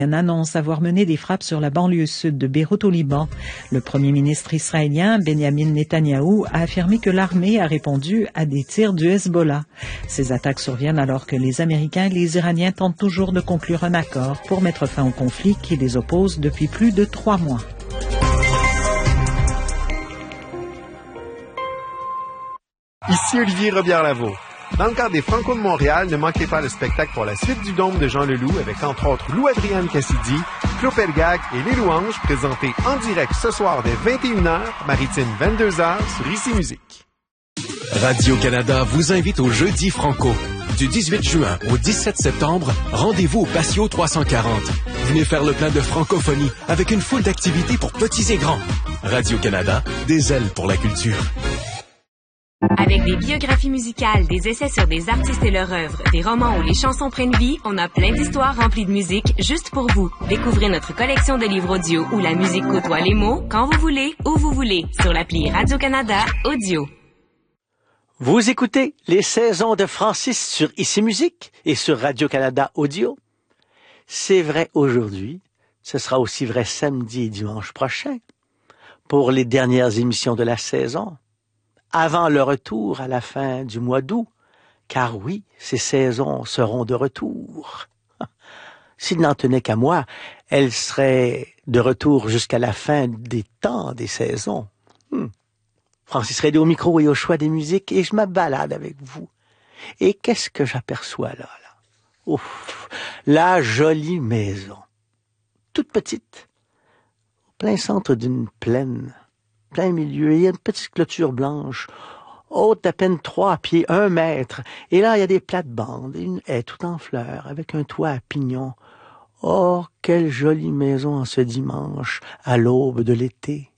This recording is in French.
annonce avoir mené des frappes sur la banlieue sud de Beyrouth au Liban. Le premier ministre israélien, Benjamin Netanyahou, a affirmé que l'armée a répondu à des tirs du Hezbollah. Ces attaques surviennent alors que les Américains et les Iraniens tentent toujours de conclure un accord pour mettre fin au conflit qui les oppose depuis plus de 3 mois. Ici Olivier Robillard-Lavaux. Dans le cadre des Franco de Montréal, ne manquez pas le spectacle pour la suite du Dôme de Jean Leloup avec entre autres Lou-Adrienne Cassidy, Claude Pelgag et Les Louanges, présentés en direct ce soir dès 21h, maritime 22h sur ICI Musique. Radio-Canada vous invite au Jeudi Franco. Du 18 juin au 17 septembre, rendez-vous au Patio 340. Venez faire le plein de francophonie avec une foule d'activités pour petits et grands. Radio-Canada, des ailes pour la culture. Avec des biographies musicales, des essais sur des artistes et leur œuvre, des romans où les chansons prennent vie, on a plein d'histoires remplies de musique juste pour vous. Découvrez notre collection de livres audio où la musique côtoie les mots, quand vous voulez, où vous voulez, sur l'appli Radio-Canada Audio. Vous écoutez les saisons de Francis sur ICI Musique et sur Radio-Canada Audio. C'est vrai aujourd'hui, ce sera aussi vrai samedi et dimanche prochain, pour les dernières émissions de la saison. Avant le retour à la fin du mois d'août, car oui, ces saisons seront de retour. S'il n'en tenait qu'à moi, elles seraient de retour jusqu'à la fin des temps des saisons. Francis Redé au micro et au choix des musiques, et je me balade avec vous. Et qu'est-ce que j'aperçois là? Ouf, la jolie maison, toute petite, au plein centre d'une plaine, plein milieu, il y a une petite clôture blanche, haute d'à peine 3 pieds, 1 mètre. Et là, il y a des plates-bandes, et une haie tout en fleurs, avec un toit à pignons. Oh, quelle jolie maison en ce dimanche, à l'aube de l'été.